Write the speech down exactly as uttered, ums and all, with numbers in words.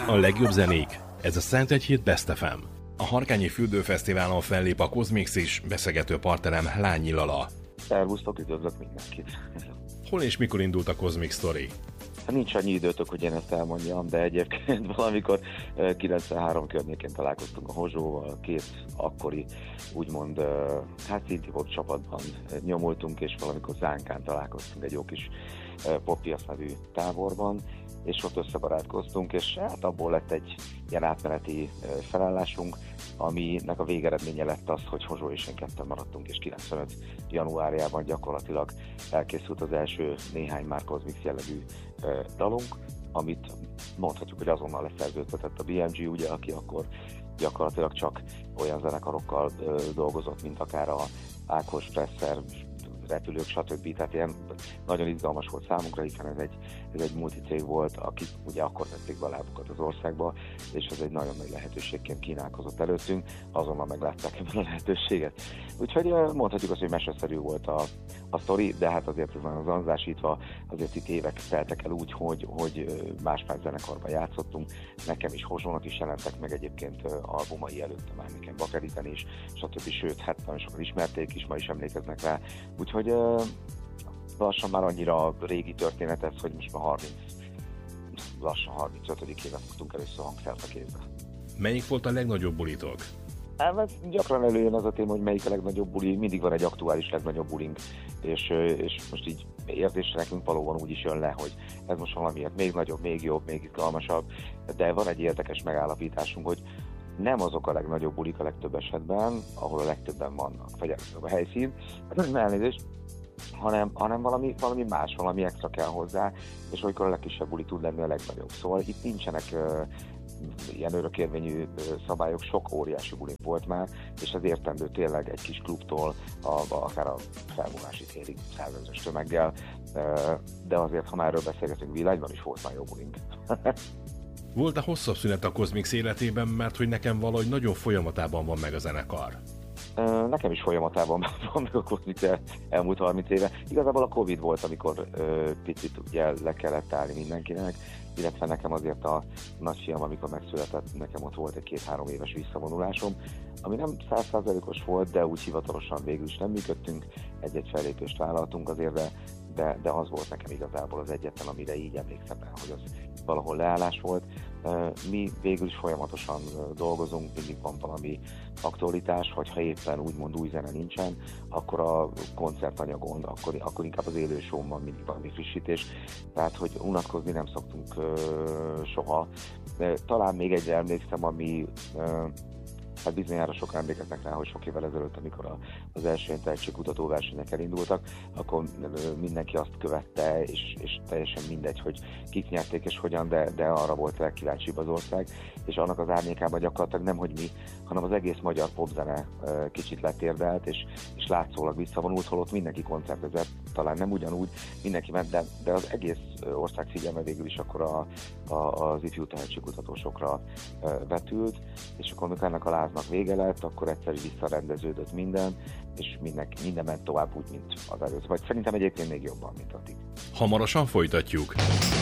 A legjobb zenék, ez a Szent Egy Hét Best ef em. A Harkányi Fürdőfesztiválon fellép a Kozmix is, beszélgető partnerem Lányi Lala. Szervusztok, üdvözlök mindenkit! Hol és mikor indult a Kozmix Story? Hát nincs annyi időtök, hogy én ezt elmondjam, de egyébként valamikor kilencvenhárom környékén találkoztunk a Hozsóval, két akkori, úgymond, hát szintipop csapatban nyomultunk, és valamikor Zánkán találkoztunk egy jó kis Poppiasz nevű táborban, és ott összebarátkoztunk, és hát abból lett egy ilyen átmeneti felállásunk, aminek a végeredménye lett az, hogy Hozsó és én ketten maradtunk, és kilencvenöt januárjában gyakorlatilag elkészült az első néhány már Kozmix jellegű dalunk, amit mondhatjuk, hogy azonnal leszerződtetett a bé em gé, ugye, aki akkor gyakorlatilag csak olyan zenekarokkal dolgozott, mint akár a Ákos, Presser, repülők, stb. Tehát ilyen nagyon izgalmas volt számunkra, hiszen ez egy, ez egy multicég volt, akik ugye akkor tették be a lábukat az országba, és ez egy nagyon nagy lehetőségként kínálkozott előttünk, azonnal meglátták ebben a lehetőséget. Úgyhogy mondhatjuk azt, hogy meseszerű volt a, a sztori, de hát azért ez nagyon zanzásítva, azért itt évek teltek el úgy, hogy, hogy más-más zenekarban játszottunk, nekem is, Hozsónak is jelentek meg egyébként albumai előtte már nekem Bakeriten is, stb. Sőt, hát nagyon sokan ismerték is, ma is emlékeznek rá, úgyhogy hogy uh, lassan már annyira régi történet ez, hogy most már harminc, lassan harmincötödik éve fogtunk először hangszert a kézbe. Melyik volt a legnagyobb bulitok? Hát gyakran előjön az a téma, hogy melyik a legnagyobb buli, mindig van egy aktuális legnagyobb bulink, és, és most így érzésre nekünk valóban úgy is jön le, hogy ez most valamiért még nagyobb, még jobb, még izgalmasabb, de van egy érdekes megállapításunk, hogy nem azok a legnagyobb bulik a legtöbb esetben, ahol a legtöbben vannak, vagy a helyszín, elnézést, hanem, hanem valami, valami más, valami extra kell hozzá, és olykor a legkisebb buli tud lenni a legnagyobb. Szóval itt nincsenek uh, ilyen örökérvényű uh, szabályok, sok óriási buli volt már, és ez értendő tényleg egy kis klubtól, a, a, akár a felvonási térig százezres tömeggel, uh, de azért, ha már erről beszélgetünk, világban is volt már jó bulink. Volt a hosszabb szünet a Kozmix életében, mert hogy nekem valahogy nagyon folyamatában van meg a zenekar. Nekem is folyamatában van meg a Kozmix el, elmúlt harminc éve. Igazából a Covid volt, amikor ö, picit ugye le kellett állni mindenkinek, illetve nekem azért a nagyfiam, amikor megszületett, nekem ott volt egy két-három éves visszavonulásom, ami nem száz százalékos volt, de úgy hivatalosan végül is nem működtünk, egy-egy fellépést vállaltunk azért, de, de, de az volt nekem igazából az egyetlen, amire így emlékszem el, hogy az valahol leállás volt. Mi végül is folyamatosan dolgozunk, mindig van valami aktualitás, vagy ha éppen úgymond új zene nincsen, akkor a koncertanyagon, akkor, akkor inkább az élő show-on van mindig valami frissítés, tehát hogy unatkozni nem szoktunk uh, soha. Talán még egyre emlékszem, ami uh, hát bizonyára sok emlékeznek rá, hogy sok évvel ezelőtt, amikor a, az első tehetségkutató versenyek elindultak, akkor mindenki azt követte, és, és teljesen mindegy, hogy kik nyerték és hogyan, de, de arra volt legkíváncsibb az ország, és annak az árnyékában gyakorlatilag nem, hogy mi, hanem az egész magyar popzene kicsit letérdelt, és, és látszólag visszavonult, holott mindenki koncertezett, talán nem ugyanúgy, mindenki ment, de, de az egész ország figyelme végül is akkor a, a, az ifjú tehetségkutatósokra vetült, és akkor amikor ennek a láznak vége lett, akkor egyszer visszarendeződött minden, és minden, minden ment tovább úgy, mint az előző. Vagy szerintem egyébként még jobban, mint addig. Hamarosan folytatjuk.